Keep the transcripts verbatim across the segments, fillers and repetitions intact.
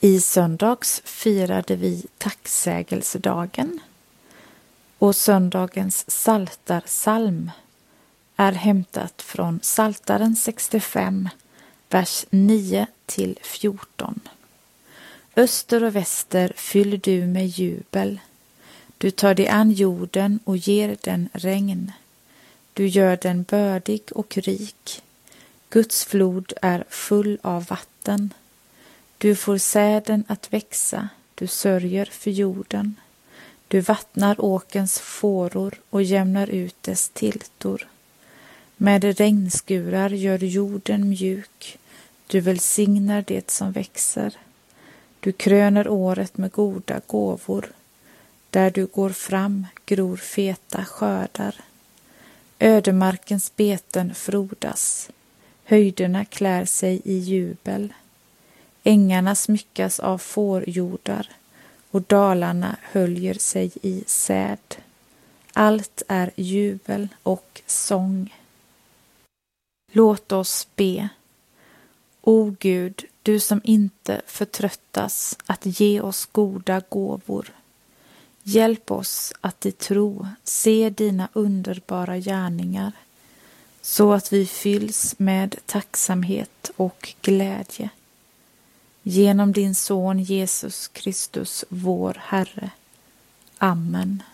I söndags firade vi tacksägelsedagen och söndagens psaltarpsalm är hämtat från Psaltaren sextiofem, vers nio till fjorton. Öster och väster fyller du med jubel. Du tar dig an jorden och ger den regn. Du gör den bördig och rik. Guds flod är full av vatten. Du får säden att växa, du sörjer för jorden. Du vattnar åkens fåror och jämnar ut dess tiltor. Med regnskurar gör du jorden mjuk. Du välsignar det som växer. Du kröner året med goda gåvor. Där du går fram gror feta skördar. Ödemarkens beten frodas. Höjderna klär sig i jubel. Ängarna smyckas av fårjordar och dalarna höljer sig i säd. Allt är jubel och sång. Låt oss be. O Gud, du som inte förtröttas att ge oss goda gåvor. Hjälp oss att i tro se dina underbara gärningar, så att vi fylls med tacksamhet och glädje. Genom din son Jesus Kristus, vår Herre. Amen.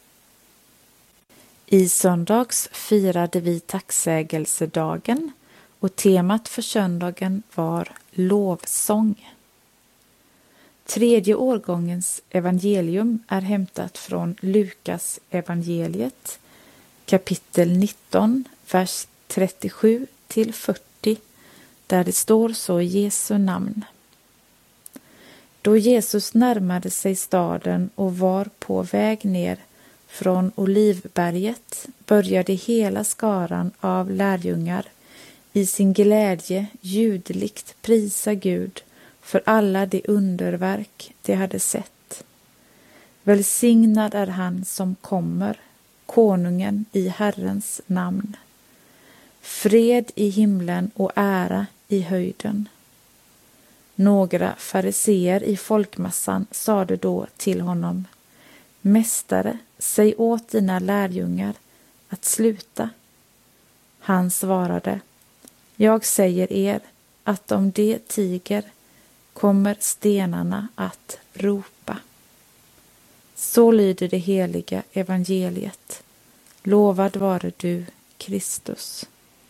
I söndags firade vi tacksägelsedagen och temat för söndagen var lovsång. Tredje årgångens evangelium är hämtat från Lukas evangeliet, kapitel nitton, vers trettiosju till fyrtio, där det står så i Jesu namn. Då Jesus närmade sig staden och var på väg ner från Olivberget började hela skaran av lärjungar i sin glädje ljudligt prisa Gud för alla de underverk de hade sett. Välsignad är han som kommer, konungen i Herrens namn. Fred i himlen och ära i höjden. Några fariseer i folkmassan sade då till honom: Mästare, säg åt dina lärjungar att sluta. Han svarade: Jag säger er att om de tiger kommer stenarna att ropa. Så lyder det heliga evangeliet. Lovad vare du, Kristus.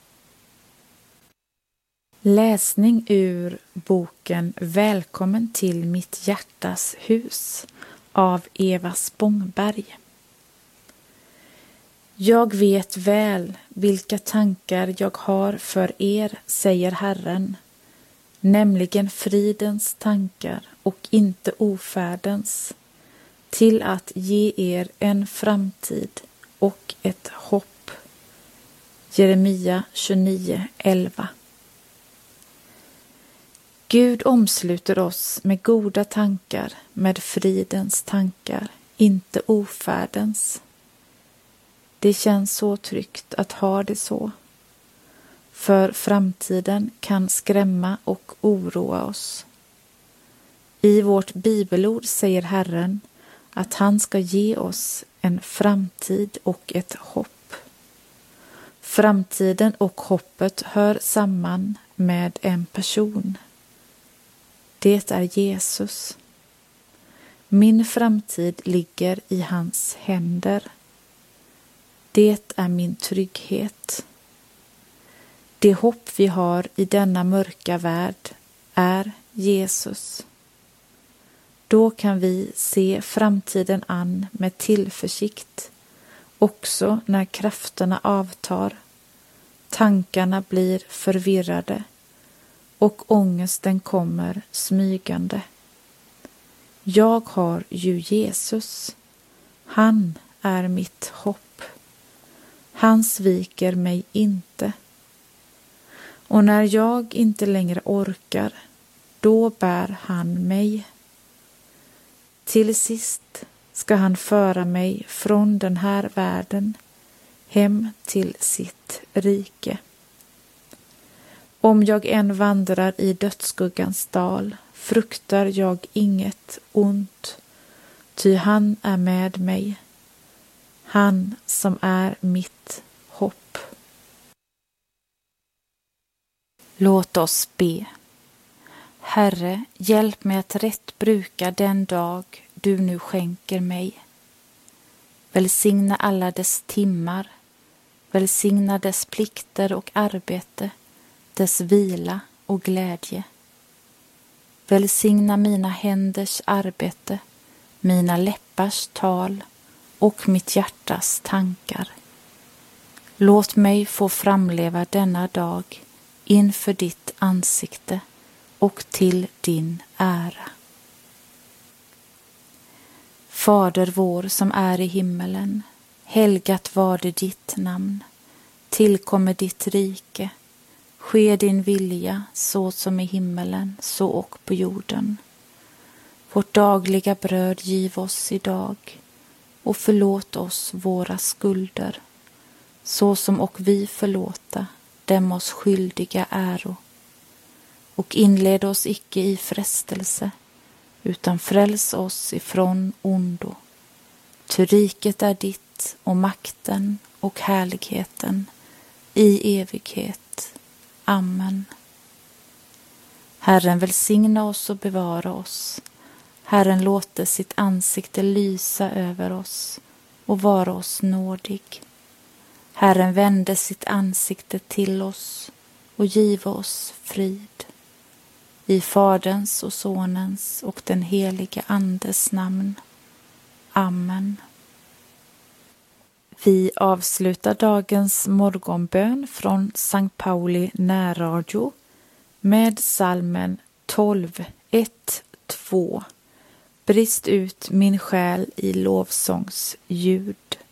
Läsning ur boken Välkommen till mitt hjärtas hus av Eva Spångberg. Jag vet väl vilka tankar jag har för er, säger Herren, nämligen fridens tankar och inte ofärdens, till att ge er en framtid och ett hopp. Jeremia tjugonio elva. Gud omsluter oss med goda tankar, med fridens tankar, inte ofärdens. Det känns så tryggt att ha det så. För framtiden kan skrämma och oroa oss. I vårt bibelord säger Herren att han ska ge oss en framtid och ett hopp. Framtiden och hoppet hör samman med en person. Det är Jesus. Min framtid ligger i hans händer. Det är min trygghet. Det hopp vi har i denna mörka värld är Jesus. Då kan vi se framtiden an med tillförsikt, också när krafterna avtar, tankarna blir förvirrade och ångesten kommer smygande. Jag har ju Jesus. Han är mitt hopp. Han sviker mig inte. Och när jag inte längre orkar, då bär han mig. Till sist ska han föra mig från den här världen hem till sitt rike. Om jag än vandrar i dödsskuggans dal fruktar jag inget ont, ty han är med mig, han som är mitt hopp. Låt oss be. Herre, hjälp mig att rätt bruka den dag du nu skänker mig. Välsigna alla dess timmar, välsigna dess plikter och arbete, dess vila och glädje. Välsigna mina händers arbete, mina läppars tal och mitt hjärtas tankar. Låt mig få framleva denna dag inför ditt ansikte och till din ära. Fader vår som är i himmelen, helgat var det ditt namn. Tillkommer ditt rike, ske din vilja så som i himmelen, så och på jorden. Vårt dagliga bröd giv oss idag och förlåt oss våra skulder, så som och vi förlåta dem oss skyldiga äro. Och inled oss icke i frestelse, utan fräls oss ifrån ondo. Ty riket är ditt och makten och härligheten i evighet. Amen. Herren välsigna oss och bevara oss. Herren låter sitt ansikte lysa över oss och vara oss nådig. Herren vände sitt ansikte till oss och giva oss frid. I Faderns och Sonens och den helige Andes namn. Amen. Vi avslutar dagens morgonbön från Sankt Pauli närradio med psalmen tolv, ett, två. Brist ut min själ i lovsångsljud.